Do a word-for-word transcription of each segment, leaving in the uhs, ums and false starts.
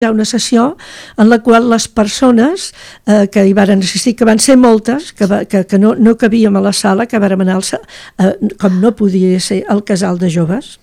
Hi ha una sessió en la qual les persones eh, que hi van assistir, que van ser moltes, que, va, que, que no, no cabíem a la sala, que vàrem anar, al, eh, com no podia ser el casal de joves,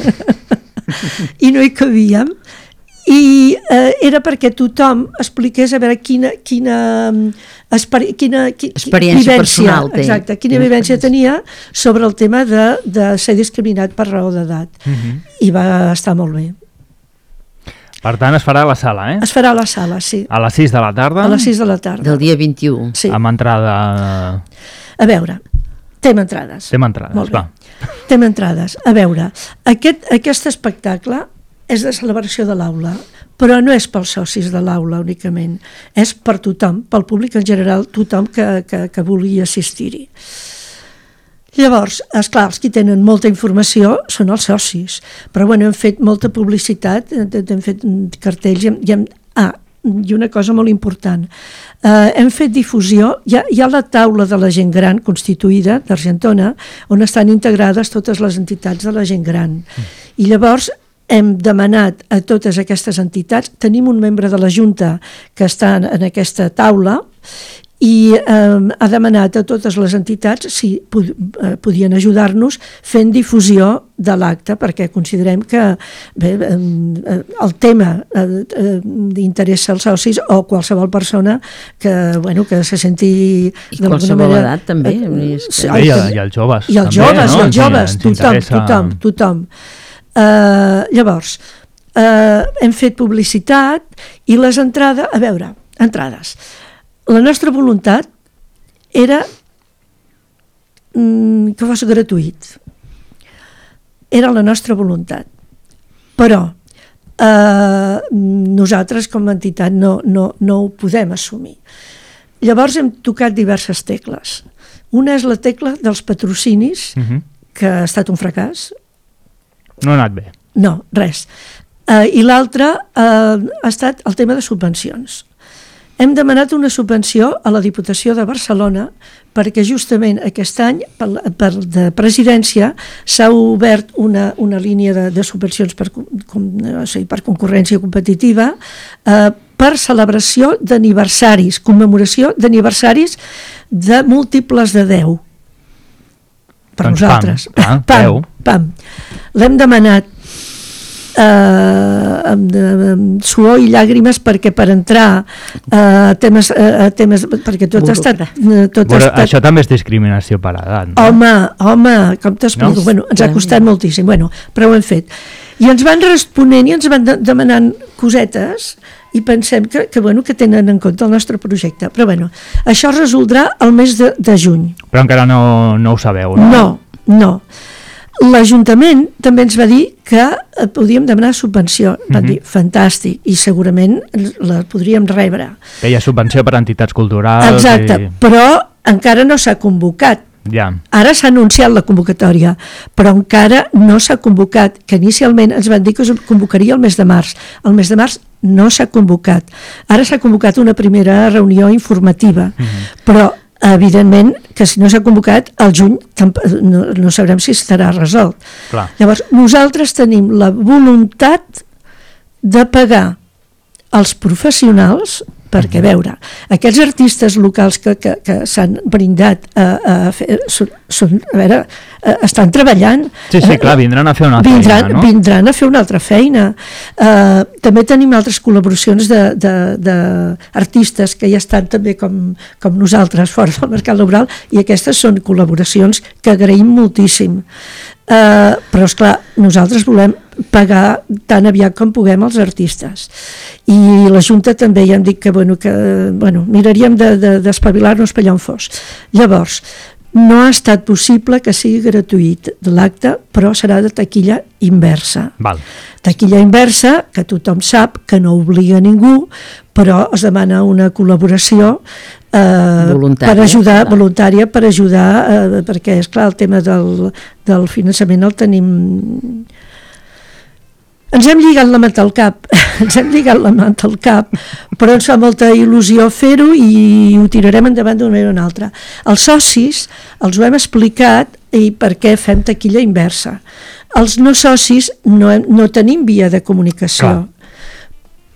i no hi cabíem, i eh, era perquè tothom expliqués a veure quina, quina, experi quina, quina experiència vivència, personal té. Exacte, quina quina vivència tenia sobre el tema de, de ser discriminat per raó d'edat. Uh-huh. I va estar molt bé. Per tant, es farà a la sala, eh? Es farà a la sala, sí. A les sis de la tarda? A les sis de la tarda. Del dia vint-i-u. Sí. Amb entrada... A veure, tem entrades. Tem entrades, va. Tem entrades. A veure, aquest, aquest espectacle és de celebració de l'aula, però no és pels socis de l'aula únicament, és per tothom, pel públic en general, tothom que, que, que vulgui assistir-hi. Llavors, esclar, els que tenen molta informació són els socis, però bueno, hem fet molta publicitat, hem fet cartells, i hem, i hem, ah, i una cosa molt important, eh, hem fet difusió, hi ha, hi ha la taula de la gent gran constituïda d'Argentona, on estan integrades totes les entitats de la gent gran, i llavors hem demanat a totes aquestes entitats, tenim un membre de la Junta que està en aquesta taula, i eh, ha demanat a totes les entitats si pod eh, podien ajudar-nos fent difusió de l'acte, perquè considerem que bé, eh, el tema eh, eh, interessa als socis o qualsevol persona que, bueno, que se senti... I qualsevol manera, edat també. Eh, sí, i, i els joves. I els també, joves, no? i els joves, ens, tothom, ens tothom, tothom. Uh, llavors, uh, hem fet publicitat i les entrades... A veure, entrades... La nostra voluntat era mm, que fos gratuït. Era la nostra voluntat. Però eh, nosaltres com a entitat no, no, no ho podem assumir. Llavors hem tocat diverses tecles. Una és la tecla dels patrocinis, uh-huh. que ha estat un fracàs. No ha anat bé. No, res. Eh, I l'altra eh, ha estat el tema de subvencions. Hem demanat una subvenció a la Diputació de Barcelona perquè justament aquest any, per, per de presidència, s'ha obert una, una línia de, de subvencions per, com, o sigui, per concurrència competitiva eh, per celebració d'aniversaris, commemoració d'aniversaris de múltiples de deu. Per doncs nosaltres. Pam, pam, pam, pam. L'hem demanat Uh, amb, amb suor i llàgrimes perquè per entrar uh, temes, uh, temes perquè tot ha estat, uh, tot Però, ha estat... Això també és discriminació per edat, no? Home, home, com t'explico? No? Bueno, ens ha costat sí. moltíssim, bueno, però ho hem fet. I ens van responent i ens van de demanant cosetes i pensem que, que, bueno, que tenen en compte el nostre projecte. Però bueno, això es resoldrà el mes de, de juny. Però encara no, no ho sabeu, no? No, no. L'Ajuntament també ens va dir que podíem demanar subvenció. Van uh-huh. dir, fantàstic, i segurament la podríem rebre. Que hi ha subvenció per a entitats culturals... Exacte, i... però encara no s'ha convocat. Ja. Ara s'ha anunciat la convocatòria, però encara no s'ha convocat, que inicialment ens van dir que es convocaria el mes de març. El mes de març no s'ha convocat. Ara s'ha convocat una primera reunió informativa, uh-huh. però evidentment que si no s'ha convocat al juny no, no sabrem si estarà resolt. Clar. Llavors nosaltres tenim la voluntat de pagar als professionals, perquè a veure, aquests artistes locals que, que, que s'han brindat a, a fer, són, són, a veure, estan treballant. Sí, sí, clar, vindran a fer una vindran, feina, no? Vindran a fer una altra feina. Uh, també tenim altres col·laboracions d'artistes que ja estan també com, com nosaltres fora del mercat laboral, i aquestes són col·laboracions que agraïm moltíssim. Uh, però esclar, nosaltres volem pagar tan aviat com puguem els artistes, i la Junta també ja hem dit que, bueno, que bueno, miraríem d'espavilar-nos de, per allà on fos. Llavors, no ha estat possible que sigui gratuït l'acte, però serà de taquilla inversa. Val. Taquilla inversa, que tothom sap que no obliga ningú, però es demana una col·laboració eh, voluntària, per ajudar, clar. voluntària per ajudar, eh, perquè és clar, el tema del, del finançament el tenim... Ens hem lligat la mat al cap, ens hem lligat la mat al cap, però ens fa molta il·lusió fer-ho i ho tirarem endavant d'una manera o una altra. Els socis els ho hem explicat i per què fem taquilla inversa. Els no socis no, hem, no tenim via de comunicació. Clar.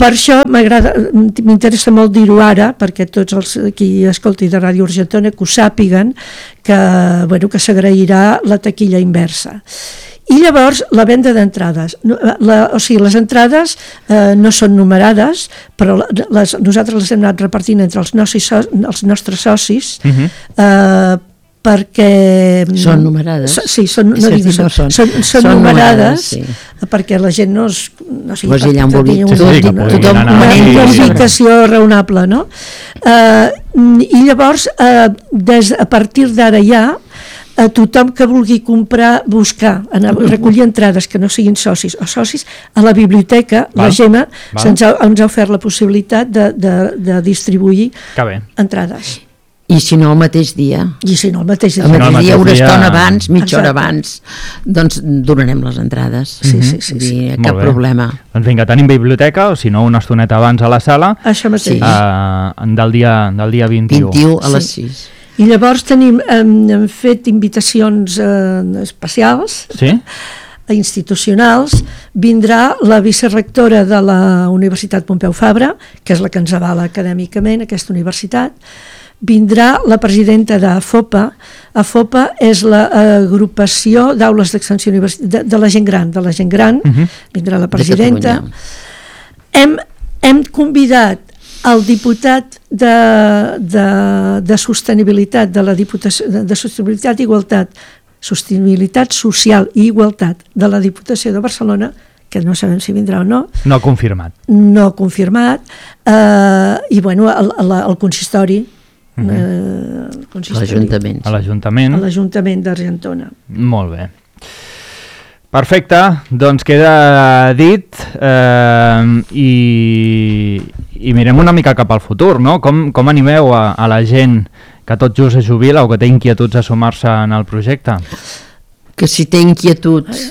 per això m'agrada, m'interessa molt dir-ho ara, perquè tots els qui escolti de Ràdio Argentona que ho sàpiguen, que, bueno, que s'agrairà la taquilla inversa. I llavors la venda d'entrades, la, o sigui, les entrades eh, no són numerades, però les, nosaltres les hem anat repartint entre els nostres, els nostres socis, uh-huh. eh, perquè... Són numerades? So, sí, són, no dic, són, són, són, són numerades, sí. Perquè la gent no es... No sigui, pues allà on vulgui, un, sí, sí, una, tothom, una indicació raonable, no? Eh, I llavors, eh, des, a partir d'ara ja, a tothom que vulgui comprar, buscar, anar, recollir entrades que no siguin socis o socis, a la biblioteca, val, la Gemma ens ha, ens ha ofert la possibilitat de, de, de distribuir entrades. I si no el mateix dia? I si no el mateix dia. El mateix, no, el mateix dia, una dia... estona abans, mitja Exacte. hora abans, doncs donarem les entrades. Sí, sí, sí. sí. I cap problema. Doncs vinga, tenim biblioteca, o si no, una estoneta abans a la sala. Això mateix. Sí. Uh, del, dia, del dia vint-i-u. vint-i-u a les sí. sis. I llavors tenim, hem, hem fet invitacions eh, especials, sí? institucionals. Vindrà la vicerectora de la Universitat Pompeu Fabra, que és la que ens avala acadèmicament, aquesta universitat. Vindrà la presidenta d'AFOPA. AFOPA és l'agrupació d'aules d'extensió universitària, de, de la gent gran, de la gent gran. Uh-huh. Vindrà la presidenta. Hem, hem convidat el diputat de, de, de sostenibilitat de la Diputació de, de sostenibilitat i igualtat, sostenibilitat social i igualtat de la Diputació de Barcelona, que no sabem si vindrà o no. No confirmat. No confirmat. Eh, I bueno, el, el, el consistori. Uh-huh. eh, el consistori L'Ajuntament. A l'Ajuntament. A l'Ajuntament d'Argentona. Molt bé. Perfecte, doncs queda dit eh, i, i mirem una mica cap al futur, no? Com, com animeu a, a la gent que tot just es jubila o que té inquietuds a sumar-se en el projecte? Que si té inquietuds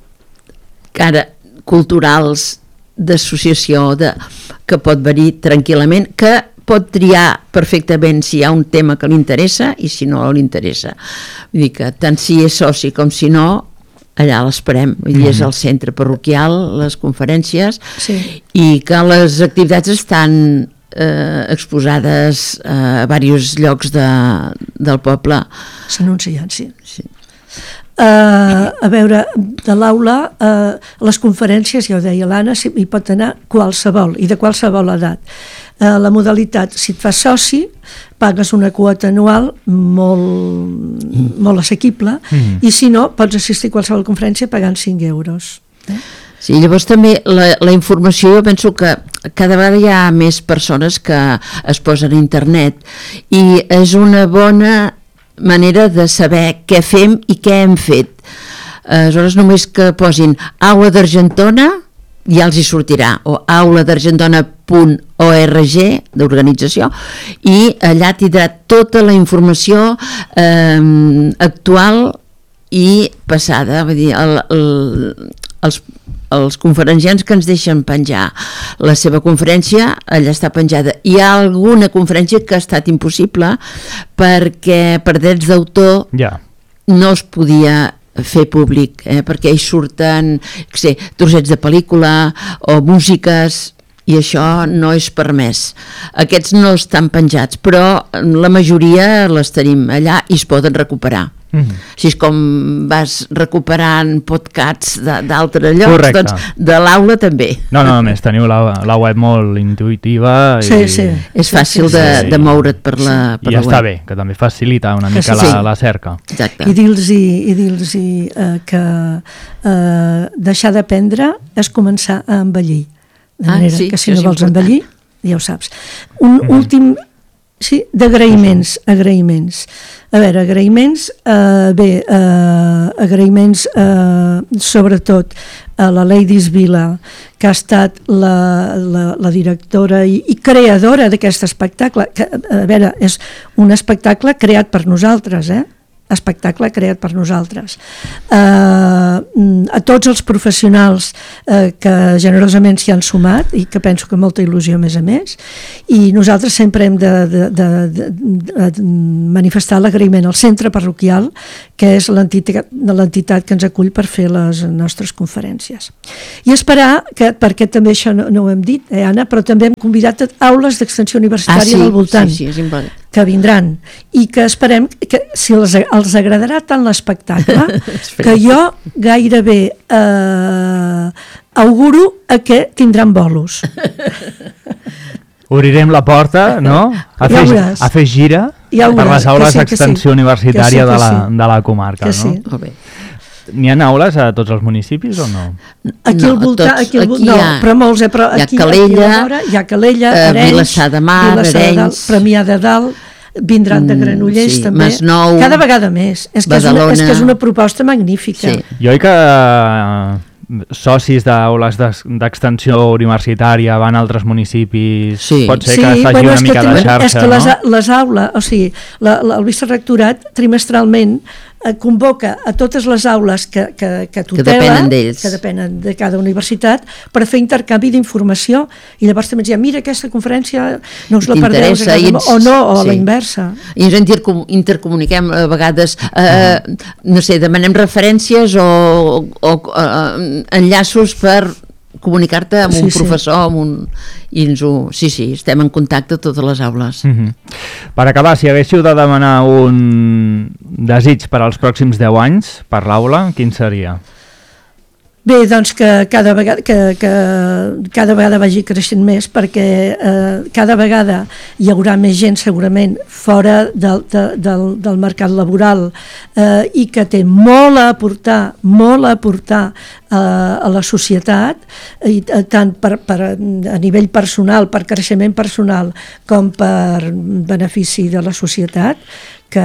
cara, culturals, d'associació, de, que pot venir tranquil·lament, que pot triar perfectament si hi ha un tema que li interessa i si no li interessa. Vull dir que tant si és soci com si no, allà l'esperem, vull dir, és el centre parroquial, les conferències, sí. I que les activitats estan eh, exposades a diversos llocs de, del poble. S'anuncien, sí. Sí. Uh, a veure, de l'aula, uh, les conferències, ja ho deia l'Anna, hi pot anar qualsevol, i de qualsevol edat. Uh, la modalitat, si et fas soci, pagues una quota anual molt, mm. molt assequible, mm. i si no, pots assistir a qualsevol conferència pagant cinc euros. Eh? Sí, llavors també la, la informació, jo penso que cada vegada hi ha més persones que es posen a internet i és una bona manera de saber què fem i què hem fet. Aleshores, només que posin Aula d'Argentona, ja els hi sortirà, o aula d'argentona punt org, d'organització, i allà tindrà tota la informació eh, actual i passada, vull dir, el, el, els, els conferenciants que ens deixen penjar la seva conferència, allà està penjada. Hi ha alguna conferència que ha estat impossible perquè per drets d'autor yeah. no es podia fer públic, eh, perquè hi surten que sé, trossets de pel·lícula o músiques i això no és permès. Aquests no estan penjats, però la majoria les tenim allà i es poden recuperar. Mm-hmm. Així és com vas recuperant podcasts d'altres llocs, correcte. Doncs de l'aula també. No, no, només teniu la, la web molt intuïtiva i... Sí, sí. És fàcil de, sí. de moure't per la, per i ja la està web. bé, que també facilita una mica sí. la, la cerca. Exacte. I dir-los i dir-los eh, que eh, deixar d'aprendre és començar a envellir. De manera ah, sí, que si no vols important. Envellir, ja ho saps. Un mm. últim... Sí, d'agraïments, agraïments. A veure, agraïments, eh, bé, eh, agraïments eh, sobretot a la Ladies Vila, que ha estat la, la, la directora i, i creadora d'aquest espectacle, que, a veure, és un espectacle creat per nosaltres, eh? espectacle creat per nosaltres. Eh, a tots els professionals eh, que generosament s'hi han sumat i que penso que molta il·lusió a més a més, i nosaltres sempre hem de, de, de, de, de manifestar l'agraïment al centre parroquial, que és l'entitat que ens acull per fer les nostres conferències. I esperar, que, perquè també això no, no ho hem dit, eh, Anna, però també hem convidat aules d'extensió universitària ah, sí, del voltant. Sí, sí, és important. Que vindran i que esperem que si els, els agradarà tant l'espectacle que jo gairebé eh, auguro a que tindran bolos. Obrirem la porta, no? A fer, ja a fer gira ja per les aules d'extensió sí, universitària sí, de, la, sí. de la comarca, que no? Sí. Molt bé. N'hi ha aules a tots els municipis o no? Aquí al voltant, no, aquí, aquí no, ha, però molts, eh, però hi ha aquí, Calella, aquí vora, hi ha Calella, eh, Arenys, Vilassar de Mar, Vilassar de Dalt, Arenys, Premià de Dalt, vindran de Granollers sí, també, Masnou, cada vegada més. És que és, una, és que és una proposta magnífica. Sí. Jo crec que socis d'aules d'extensió universitària van a altres municipis, sí. pot ser que sí, es faci bueno, una mica que, de xarxa, és que no? les, les aules, o sigui, la, la, el vicerectorat trimestralment eh, convoca a totes les aules que, que, que tutela, que depenen d'ells, que depenen de cada universitat, per fer intercanvi d'informació, i llavors també ens diuen, mira aquesta conferència, no us la perdeu, ens... o no, o sí. a la inversa. I ens intercomuniquem a vegades, eh, no sé, demanem referències o, o eh, enllaços per comunicar-te amb sí, un professor, sí. amb un... i ens ho... sí, sí, estem en contacte a totes les aules. Mm-hmm. Per acabar, si haguéssiu de demanar un desig per als pròxims deu anys per l'aula, quin seria? Bé, doncs que cada vegada, que, que cada vegada vagi creixent més, perquè eh, cada vegada hi haurà més gent segurament fora del, de, del, del mercat laboral eh, i que té molt a aportar, molt a aportar eh, a la societat, i, eh, tant per, per, a nivell personal, per creixement personal, com per benefici de la societat, que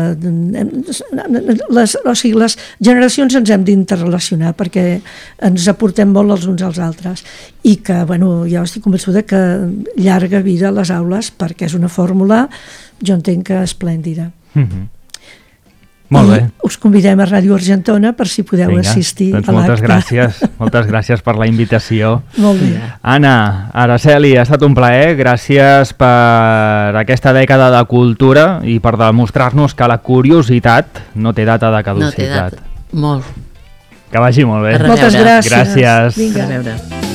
les, o sigui, les generacions ens hem d'interrelacionar perquè ens aportem molt els uns als altres i que, bueno, jo estic convençuda que llarga vida a les aules perquè és una fórmula, jo entenc que esplèndida. Mm-hmm. Molt bé. I us convidem a Ràdio Argentona per si podeu Vinga, assistir doncs a l'acte. Moltes gràcies, moltes gràcies per la invitació. Molt bé. Anna, Araceli, ha estat un plaer. Gràcies per aquesta dècada de cultura i per demostrar-nos que la curiositat no té data de caducitat. No té data. Molt. Que vagi molt bé. Moltes gràcies. Gràcies. Vinga. A reveure.